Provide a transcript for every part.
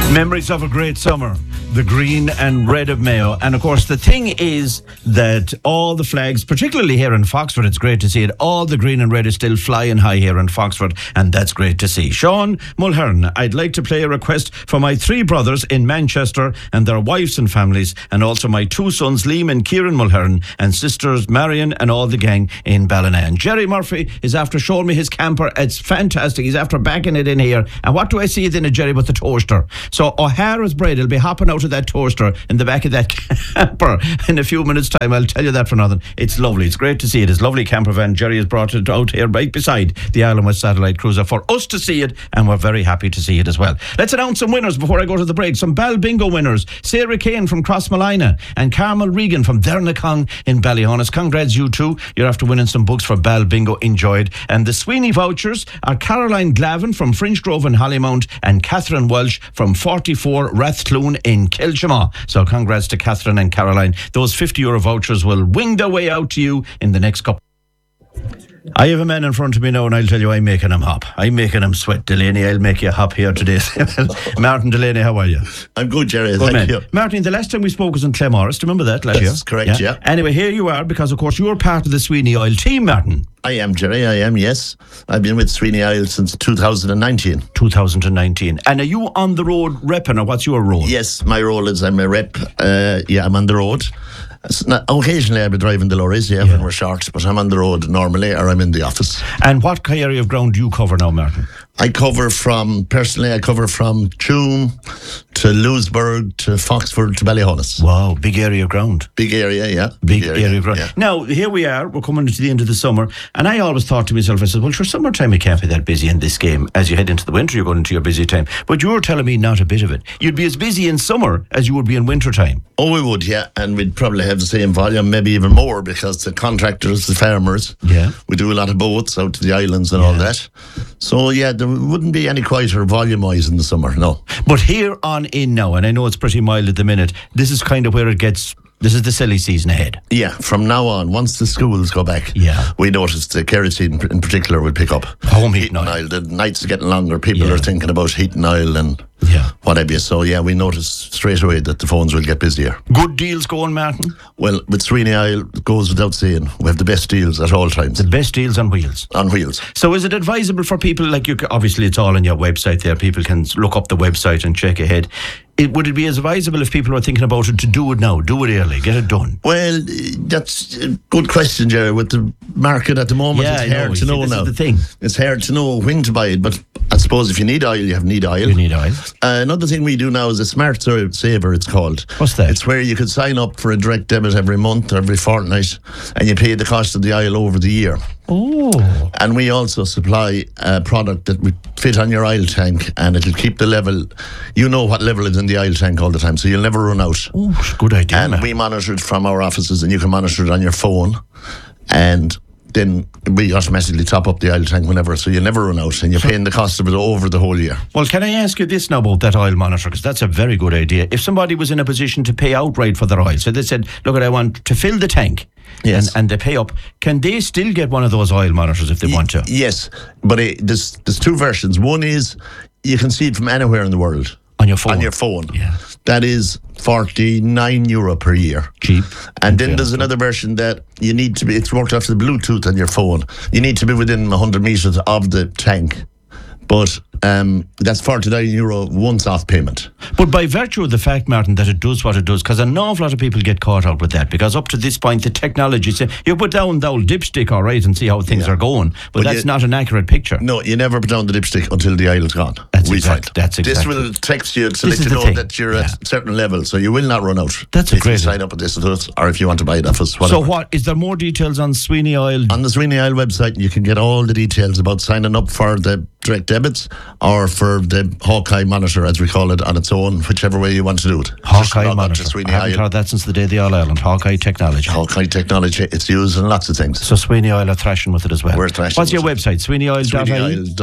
Memories of a great summer, the green and red of Mayo. And of course, the thing is that all the flags, particularly here in Foxford, it's great to see it. All the green and red is still flying high here in Foxford, and that's great to see. Sean Mulhern, I'd like to play a request for my 3 brothers in Manchester and their wives and families, and also my 2 sons, Liam and Kieran Mulhern, and sisters Marion and all the gang in Ballina. And Jerry Murphy is after showing me his camper. It's fantastic. He's after backing it in here. And what do I see it in it, Jerry, but the toaster? So O'Hara's bread will be hopping out of that toaster in the back of that camper in a few minutes' time. I'll tell you that for nothing. It's lovely. It's great to see it. It's a lovely camper van. Jerry has brought it out here right beside the Island West Satellite Cruiser for us to see it, and we're very happy to see it as well. Let's announce some winners before I go to the break. Some Bal Bingo winners. Sarah Kane from Crossmalina and Carmel Regan from Dernacong in Ballyhonus. Congrats, you two. You're after winning some books for Bal Bingo. Enjoyed. And the Sweeney vouchers are Caroline Glavin from Fringe Grove in Hollymount and Catherine Welsh from 44 Rathcloon in Kilchama. So congrats to Catherine and Caroline. Those €50 vouchers will wing their way out to you in the next couple. I have a man in front of me now, and I'll tell you, I'm making him hop. I'm making him sweat. Delaney, I'll make you hop here today. Martin Delaney, how are you? I'm good, Jerry. Thank you. Martin, the last time we spoke was in Claremorris. Do you remember that last year? That's correct, yeah. Anyway, here you are, because, of course, you're part of the Sweeney Oil team, Martin. I am, Jerry. I am, yes. I've been with Sweeney Oil since 2019. 2019. And are you on the road repping, or what's your role? Yes, my role is I'm a rep. I'm on the road. Occasionally I'll be driving the lorries, when we're short, but I'm on the road normally, or I'm in the office. And what area of ground do you cover now, Martin? I cover from Tuam to Lewisburg to Foxford to Ballyhonus. Wow, big area of ground. Big area, yeah. Big area of ground. Yeah. Now, here we are, we're coming to the end of the summer, and I always thought to myself, I said, well, sure, summertime you can't be that busy in this game. As you head into the winter, you're going into your busy time. But you're telling me not a bit of it. You'd be as busy in summer as you would be in winter time. Oh, we would, yeah, and we'd probably have the same volume, maybe even more, because the contractors, the farmers, we do a lot of boats out to the islands and all that. So, yeah, there wouldn't be any quieter volume-wise in the summer, no. But here on in now, and I know it's pretty mild at the minute, this is kind of where it gets... This is the silly season ahead. Yeah, from now on, once the schools go back, we notice the kerosene in particular will pick up. Home heating oil. The nights are getting longer. People are thinking about heating oil and whatever. So, we notice straight away that the phones will get busier. Good deals going, Martin? Well, with Sweeney Oil, it goes without saying. We have the best deals at all times. The best deals on wheels? On wheels. So is it advisable for people, like you? Obviously it's all on your website there. People can look up the website and check ahead. Would it be advisable if people are thinking about it to do it now, do it early, get it done? Well, that's a good question, Jerry. With the market at the moment, it's hard to know now. This is the thing. It's hard to know when to buy it, but I suppose if you need oil, you need oil. You need oil. Another thing we do now is a Smart Saver, it's called. What's that? It's where you could sign up for a direct debit every month or every fortnight, and you pay the cost of the oil over the year. Oh. And we also supply a product that would fit on your oil tank, and it'll keep the level. You know what level is in the oil tank all the time, so you'll never run out. Oh, good idea. And we monitor it from our offices, and you can monitor it on your phone, and then we automatically top up the oil tank whenever, so you never run out, and you're paying the cost of it over the whole year. Well, can I ask you this now about that oil monitor, because that's a very good idea. If somebody was in a position to pay outright for their oil, so they said, look, I want to fill the tank, and they pay up, can they still get one of those oil monitors if they want to? Yes, but there's 2 versions. One is you can see it from anywhere in the world. On your phone? On your phone. Yeah. That is €49 per year. Cheap. And then there's another version that you need to be, it's worked off the Bluetooth on your phone. You need to be within 100 metres of the tank. But that's €49 once-off payment. But by virtue of the fact, Martin, that it does what it does, because an awful lot of people get caught out with that, because up to this point, the technology says, you put down the old dipstick, all right, and see how things are going, but that's not an accurate picture. No, you never put down the dipstick until the oil's gone. That's exactly. This will text you to let you know that you're at a certain level, so you will not run out. That's a great. If you sign up at this, or if you want to buy it off us, whatever. So what, is there more details on Sweeney Oil? On the Sweeney Oil website, you can get all the details about signing up for the direct debits or for the Hawkeye monitor, as we call it, on its own, whichever way you want to do it. Hawkeye monitor. I haven't heard that since the day of the All Ireland. Hawkeye technology. Hawkeye technology. It's used in lots of things. So Sweeney Oil are thrashing with it as well. We're thrashing. What's your website? SweeneyOil.ie?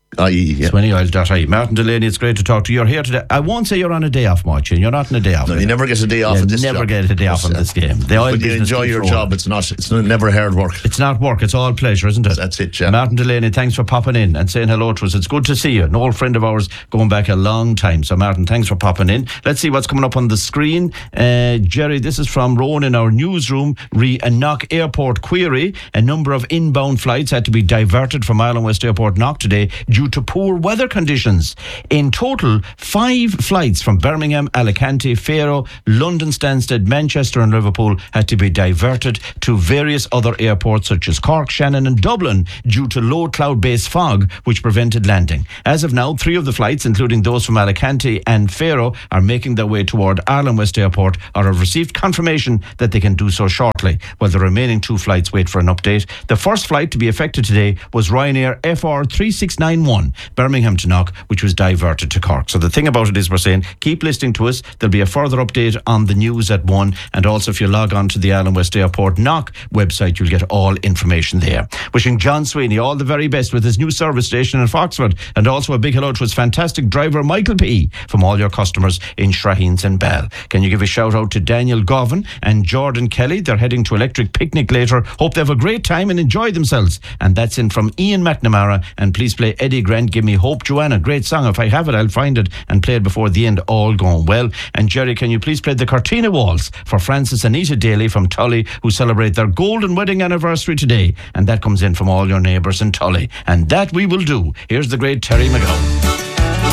SwinneyOil.ie. Martin Delaney, it's great to talk to you. You're here today. I won't say you're on a day off, Martin. You're not on a day off. No, you never get a day off in this job. You never get a day off in this game. The oil but you enjoy your job. It's never hard work. It's not work. It's all pleasure, isn't it? That's it, yeah. Martin Delaney, thanks for popping in and saying hello to us. It's good to see you. An old friend of ours going back a long time. So, Martin, thanks for popping in. Let's see what's coming up on the screen. Jerry, this is from Rowan in our newsroom. A Knock Airport query. A number of inbound flights had to be diverted from Ireland West Airport Knock today due to poor weather conditions. In total, 5 flights from Birmingham, Alicante, Faro, London Stansted, Manchester and Liverpool had to be diverted to various other airports such as Cork, Shannon and Dublin due to low cloud-based fog which prevented landing. As of now, 3 of the flights, including those from Alicante and Faro, are making their way toward Ireland West Airport or have received confirmation that they can do so shortly, while the remaining 2 flights wait for an update. The first flight to be affected today was Ryanair FR 3691, Birmingham to Knock, which was diverted to Cork. So the thing about it is we're saying keep listening to us. There'll be a further update on the news at 1, and also if you log on to the Ireland West Airport Knock website, you'll get all information there. Wishing John Sweeney all the very best with his new service station in Foxford, and also a big hello to his fantastic driver Michael P. from all your customers in Shraheens and Bell. Can you give a shout out to Daniel Govan and Jordan Kelly? They're heading to Electric Picnic later. Hope they have a great time and enjoy themselves. And that's in from Ian McNamara. And please play Eddie Grant, Give Me Hope, Joanna. Great song. If I have it, I'll find it and play it before the end. All going well. And Jerry, can you please play the Cortina Waltz for Francis and Anita Daly from Tully, who celebrate their golden wedding anniversary today. And that comes in from all your neighbours in Tully. And that we will do. Here's the great Terry McGowan.